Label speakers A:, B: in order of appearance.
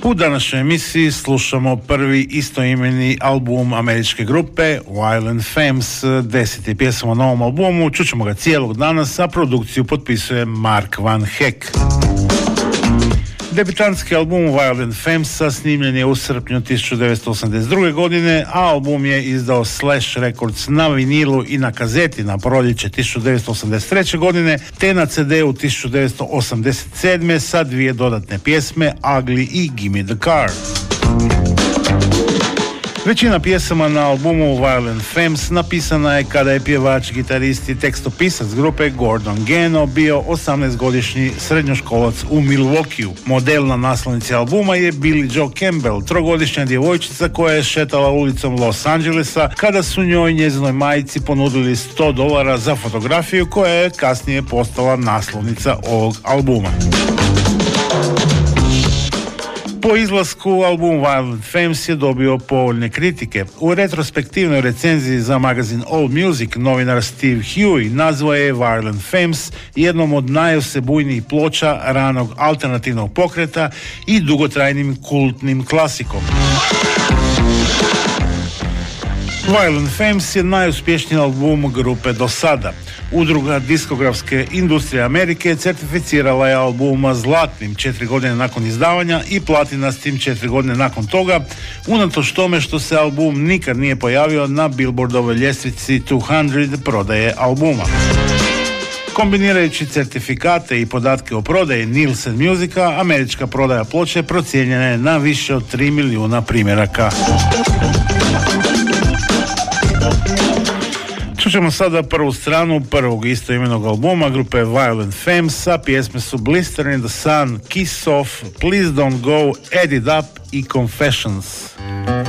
A: U današnjoj emisiji slušamo prvi istoimeni album američke grupe Violent Femmes, 10. pjesma na ovom albumu. Čućemo ga cijelog danas, a produkciju potpisuje Mark Van Heck. Debitantski album Violent Femmes snimljen je u srpnju 1982. godine, a album je izdao Slash Records na vinilu i na kazeti na proljeće 1983. godine, te na CD-u 1987. sa dvije dodatne pjesme, Ugly i Gimme the Car. Većina pjesama na albumu Violent Femmes napisana je kada je pjevač, gitarist i tekstopisac grupe Gordon Gano bio 18-godišnji srednjoškolac u Milwaukeeu. Model na naslovnici albuma je Billie Joe Campbell, trogodišnja djevojčica koja je šetala ulicom Los Angelesa kada su njoj njezinoj majci ponudili $100 za fotografiju koja je kasnije postala naslovnica ovog albuma. Po izlasku album Violent Femmes je dobio povoljne kritike. U retrospektivnoj recenziji za magazin All Music novinar Steve Huey nazvao je Violent Femmes jednom od najosebujnijih ploča ranog alternativnog pokreta i dugotrajnim kultnim klasikom. Violent Femmes je najuspješniji album grupe do sada. Udruga diskografske industrije Amerike certificirala je albuma zlatnim 4 godine nakon izdavanja i platinastim 4 godine nakon toga, unatoč tome što se album nikad nije pojavio na Billboardovoj ljestvici 200 prodaje albuma. Kombinirajući certifikate i podatke o prodaji Nielsen Musica, američka prodaja ploče procijenjena je na više od 3 milijuna primjeraka. Čućemo sada prvu stranu prvog istoimenog albuma grupe Violent Femmes, a pjesme su Blister in the Sun, Kiss Off, Please Don't Go, Add It Up i Confessions.